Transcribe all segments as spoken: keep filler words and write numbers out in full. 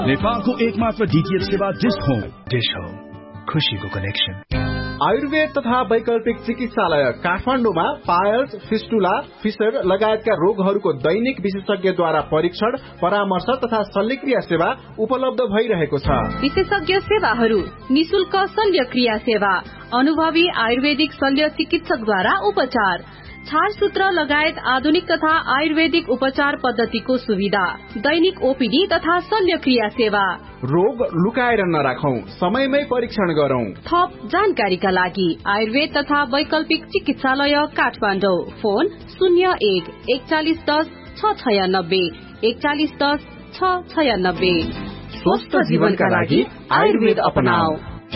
नेपालको एकमात्र डीटीएच सेवा डिश होम। डिश होम, खुशीको कनेक्सन। आयुर्वेद तथा वैकल्पिक चिकित्सालय काठमाडौँमा पायल्स, फिस्टुला, फिसर लगायतका रोगहरूको दैनिक विशेषज्ञद्वारा परीक्षण, परामर्श तथा शल्यक्रिया सेवा उपलब्ध भइरहेको छ। विशेषज्ञ सेवाहरू: निशुल्क शल्यक्रिया सेवा, अनुभवी आयुर्वेदिक शल्य चिकित्सकद्वारा उपचार, छारसूत्र लगायत आधुनिक तथा आयुर्वेदिक उपचार पद्धतिको सुविधा, दैनिक ओपीडी तथा शल्यक्रिया सेवा। रोग लुकाएर नराखौं, समयमै परीक्षण गरौं। थप जानकारीका लागि आयुर्वेद तथा वैकल्पिक चिकित्सालय काठमाडौँ। फोन शून्य एक एकचालिस दस छ छयानब्बे एकचालिस दस छ छयानब्बे। स्वस्थ जीवनका लागि आयुर्वेद अपनाऊ।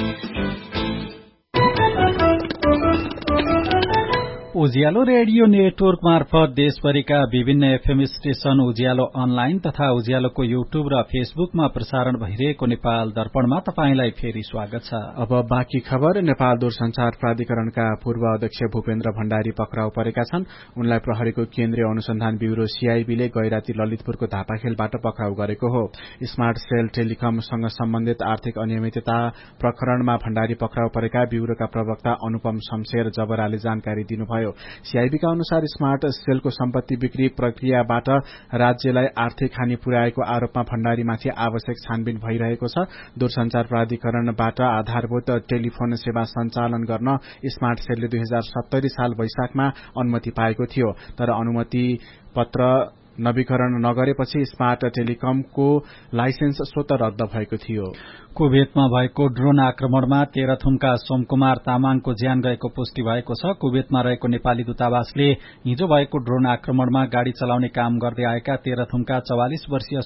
उज्यालो रेडियो नेटवर्क मार्फत देशभरिका विभिन्न एफएम स्टेशन, उज्यालो अनलाइन तथा उज्यालोको युट्युब र फेसबुकमा प्रसारण भइरहेको नेपाल दर्पणमा तपाईंलाई फेरि स्वागत छ। अब बाँकी खबर। नेपाल दूरसञ्चार प्राधिकरणका पूर्व अध्यक्ष भूपेन्द्र भण्डारी पक्राउ परेका छन्। उनलाई प्रहरीको केन्द्रीय अनुसन्धान ब्यूरो सीआईबीले गैराती ललितपुरको धापाखेलबाट पक्राउ गरेको हो। स्मार्ट सेल टेलिकमसँग सम्बन्धित आर्थिक अनियमितता प्रकरणमा भण्डारी पक्राउ परेका ब्यूरोका प्रवक्ता अनुपम शमशेर जबराले जानकारी दिनुभयो। सीआईबीका अनुसार स्मार्ट सेलको सम्पत्ति बिक्री प्रक्रियाबाट राज्यलाई आर्थिक हानि पुर्याएको आरोपमा भण्डारीमाथि आवश्यक छानबिन भइरहेको छ। दूरसञ्चार प्राधिकरणबाट आधारभूत टेलिफोन सेवा सञ्चालन गर्न स्मार्ट सेलले दुई हजार सत्तरी साल वैशाखमा अनुमति पाएको थियो, तर अनुमति पत्र नवीकरण नगरेपछि स्मार्ट टेलिकमको लाइसेन्स स्वत रद्द भएको थियो। कुवेतमा भएको ड्रोन आक्रमणमा तेह्रथुमका सोमकुमार तामाङको ज्यान गएको पुष्टि भएको छ। कुवेतमा रहेको नेपाली दूतावासले हिजो भएको ड्रोन आक्रमणमा गाड़ी चलाउने काम गर्दै आएका तेह्रथुमका चौवालिस वर्षीय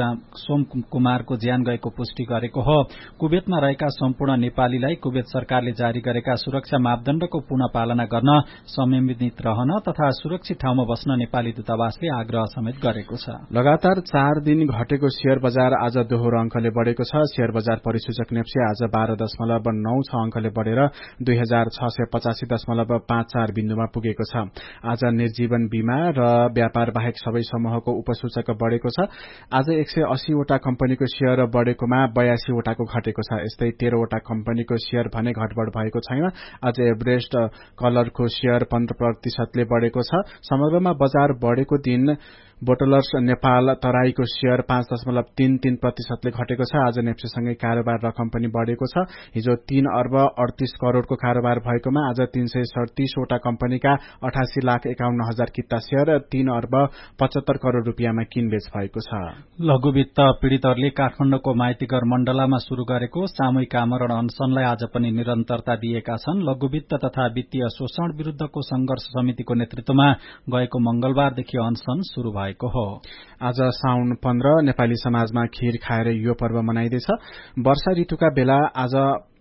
सोमकुमारको ज्यान गएको पुष्टि गरेको हो। कुवेतमा रहेका सम्पूर्ण नेपालीलाई कुवेत सरकारले जारी गरेका सुरक्षा मापदण्डको पुनः पालना गर्न, संयमित रहन तथा सुरक्षित ठाउँमा बस्न नेपाली दूतावासले आग्रह समेत गरेको छ। लगातार चार दिन घटेको शेयर बजार आज दोहोरो अंकले बढ़ेको छ। शेयर बजार परिसूचक नेप्से आज बाह्र दशमलव नौ छ अंकले बढ़ेर दुई हजार छ सय पचासी दशमलव पाँच चार बिन्दुमा पुगेको छ। आज निर्जीवन बीमा र व्यापार बाहेक सबै समूहको उपसूचक बढ़ेको छ। आज एक सय अस्सीवटा कम्पनीको शेयर बढ़ेकोमा बयासीवटाको घटेको छ। यस्तै तेह्रवटा कम्पनीको शेयर भने घटबढ़ भएको छैन। आज एभरेस्ट कलरको शेयर पन्ध्र प्रतिशतले बढ़ेको छ। समग्रमा बजार बढ़ेको दिन बोटलर्स नेपाल तराईको शेयर पाँच दशमलव तीन तीन प्रतिशतले घटेको छ। आज नेप्सेसँगै कारोबार रकम पनि बढ़ेको छ। हिजो तीन अर्ब अडतीस करोड़को कारोबार भएकोमा आज तीन सय सड़तीसवटा कम्पनीका अठासी लाख एकाउन्न हजार किता शेयर तीन अर्ब पचहत्तर करोड़ रूपियाँमा किनबेच भएको छ। लघुवित्त पीड़ितहरूले काठमाडौँको माइतीघर मण्डलामा शुरू गरेको सामूहिक आमरण अनशनलाई आज पनि निरन्तरता दिएका छन्। लघुवित्त तथा वित्तीय शोषण विरूद्धको संघर्ष समितिको नेतृत्वमा गएको मंगलबारदेखि अनशन शुरू भयो। आज साउन पन्ध्र नेपाली समाजमा खीर खाएर यो पर्व मनाइँदैछ। वर्षा ऋतुका बेला आज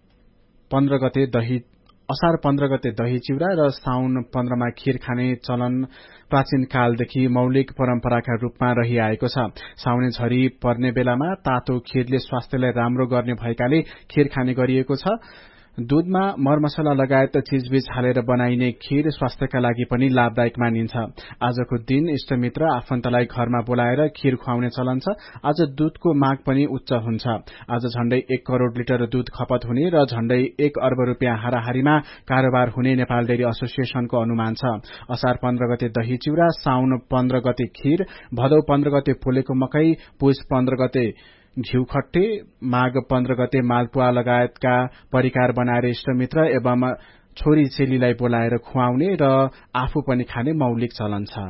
पन्ध्र गते दही असार पन्ध्र गते दही चिउरा र साउन पन्ध्रमा खीर खाने चलन प्राचीन कालदेखि मौलिक परम्पराका रूपमा रहिआएको छ। साउने झरी पर्ने बेलामा तातो खीरले स्वास्थ्यलाई राम्रो गर्ने भएकाले खीर खाने गरिएको छ। दूधमा मरमसला लगायत चीजबीज हालेर बनाइने खीर स्वास्थ्यका लागि पनि लाभदायक मानिन्छ। आजको दिन इष्टमित्र आफन्तलाई घरमा बोलाएर खीर खुवाउने चलन छ। आज दूधको माग पनि उच्च हुन्छ। आज झण्डै एक करोड़ लिटर दूध खपत हुने र झण्डै एक अर्ब रूपियाँ हाराहारीमा कारोबार हुने नेपाल डेरी एसोसिएशनको अनुमान छ। असार पन्ध्र गते दही चिउरा, साउन पन्ध्र गते खीर, भदौ पन्ध्र गते पोलेको मकै, पुष पन्ध्र गते घिउ खट्टे, माघ पन्ध्र गते मालपुवा लगायतका परिकार बनाएर इष्टमित्र एवं छोरी चेलीलाई बोलाएर खुवाउने र आफू पनि खाने मौलिक चलन छ।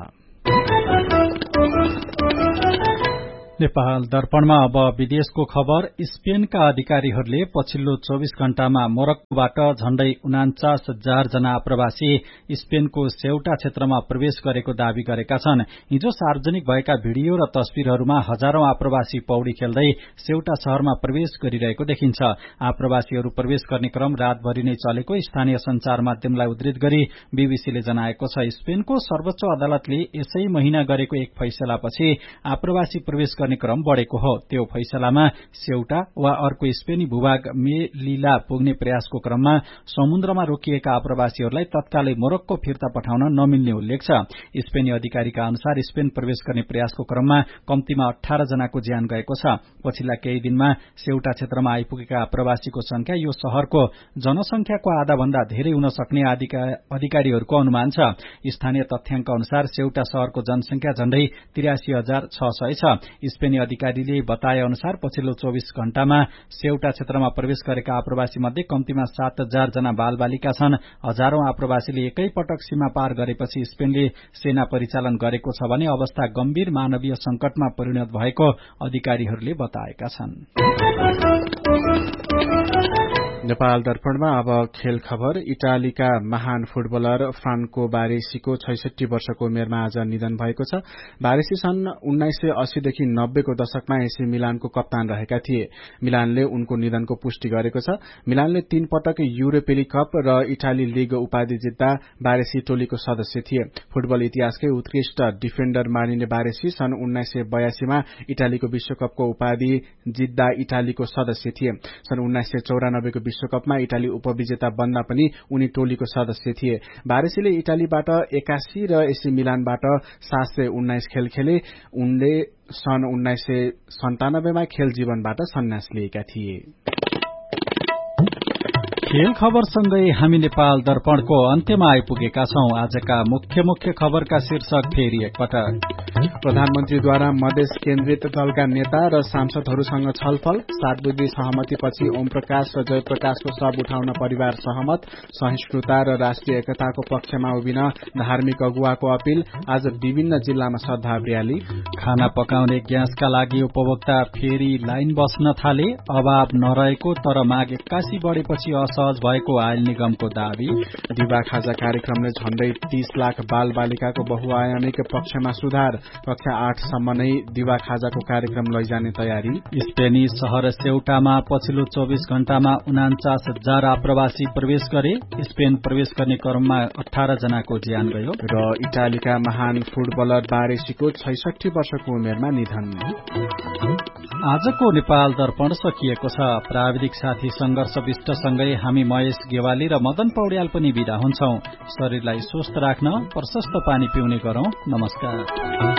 नेपाल दर्पणमा अब विदेशको खबर। स्पेनका अधिकारीहरूले पछिल्लो चौबीस घण्टामा मोरक्कोबाट झण्डै उनाचास हजार जना आप्रवासी स्पेनको सेउटा क्षेत्रमा प्रवेश गरेको दावी गरेका छन्। हिजो सार्वजनिक भएका भिडियो र तस्विरहरूमा हजारौं आप्रवासी पौडी खेल्दै सेउटा शहरमा प्रवेश गरिरहेको देखिन्छ। आप्रवासीहरू प्रवेश गर्ने क्रम रातभरि नै चलेको स्थानीय संचार माध्यमलाई उद्धृत गरी बीबीसीले जनाएको छ। स्पेनको सर्वोच्च अदालतले यसै महिना गरेको एक फैसलापछि आप्रवासी प्रवेश गर्ने गर्ने क्रम बढ़ेको हो। त्यो फैसलामा सेउटा वा अर्को स्पेनी भूभाग मेलिला पुग्ने प्रयासको क्रममा समुद्रमा रोकिएका आप्रवासीहरूलाई तत्कालै मोरक्को फिर्ता पठाउन नमिल्ने उल्लेख छ। स्पेनी अधिकारीका अनुसार स्पेन प्रवेश गर्ने प्रयासको क्रममा कम्तीमा अठार जनाको ज्यान गएको छ। पछिल्ला केही दिनमा सेउटा क्षेत्रमा आइपुगेका आप्रवासीको संख्या यो शहरको जनसंख्याको आधा भन्दा धेरै हुन सक्ने अधिकारीहरूको अनुमान छ। स्थानीय तथ्याङ्क अनुसार सेउटा शहरको जनसंख्या झण्डै तिरासी हजार छ सय छ। स्पेनी अधिकारीले बताए अनुसार पछिल्लो चौविस घण्टामा सेउटा क्षेत्रमा प्रवेश गरेका आप्रवासी मध्ये कम्तीमा सात हजार जना बाल बालिका छन्। हजारौं आप्रवासीले एकै पटक सीमा पार गरेपछि स्पेनले सेना परिचालन गरेको छ भने अवस्था गम्भीर मानवीय संकटमा परिणत भएको अधिकारीहरूले बताएका छन्। नेपाल दर्पणमा अब खेल खबर। इटालीका महान फुटबलर फ्रान्को बारेसीको छैसठी वर्षको उमेरमा आज निधन भएको छ। बारेसी सन् उन्नाइस सय अस्सीदेखि नब्बेको दशकमा एसी मिलानको कप्तान रहेका थिए। मिलानले उनको निधनको पुष्टि गरेको छ। मिलानले तीन पटक युरोपेली कप र इटाली लीग उपाधि जित्दा बारेसी टोलीको सदस्य थिए। फुटबल इतिहासकै उत्कृष्ट डिफेन्डर मानिने बारेसी सन् उन्नाइस सय बयासीमा इटालीको विश्वकपको उपाधि जित्दा इटालीको सदस्य थिए। सन् उन्नाइस सय चौरानब्बेको विश्वकपमा इटाली उपविजेता बन्दा पनि उनी टोलीको सदस्य थिए। बारेसीले इटालीबाट एकासी र एसी मिलानबाट सात सय उन्नाइस खेल खेले। उनले सन् उन्नाइस सय सन्तानब्बेमा खेल जीवनबाट सन्यास लिएका थिए। खेल खबरसँगै हामी नेपाल दर्पणको अन्त्यमा आइपुगेका छौं। आजका मुख्य मुख्य खबरका शीर्षक फेरि एकपटक। प्रधानमन्त्रीद्वारा मधेस केन्द्रित दलका नेता र सांसदहरूसँग छलफल। सात बुद्धि सहमतिपछि ओम प्रकाश र जयप्रकाशको शव उठाउन परिवार सहमत। सहिष्णुता र राष्ट्रिय एकताको पक्षमा उभिन धार्मिक अगुवाको अपील। आज विभिन्न जिल्लामा सद्भाव र्याली। खाना पकाउने ग्यासका लागि उपभोक्ता फेरि लाइन बस्न थाले। अभाव नरहेको तर माग एक्कासी बढेपछि असहज भएको आयल निगमको दावी। दिवा खाजा कार्यक्रमले झण्डै तीस लाख बाल बालिकाको बहुआयामिक पक्षमा सुधार। कक्षा आठसम्म नै दिवा खाजाको कार्यक्रम लैजाने तयारी। स्पेनी शहर सेउटामा पछिल्लो चौविस घण्टामा उनाचास हजार आप्रवासी प्रवेश गरे। स्पेन प्रवेश गर्ने क्रममा अठार जनाको ज्यान गयो। र इटालीका महान फुटबलर बारेसीको छैसठी वर्षको उमेरमा निधन। आजको नेपाल दर्पण सकिएको छ। प्राविधिक साथी संघर्ष विष्टसँगै हामी महेश गेवाली र मदन पौड्याल पनि बिदा हुन्छौं। शरीरलाई स्वस्थ राख्न प्रशस्त पानी पिउने गरौं। नमस्कार।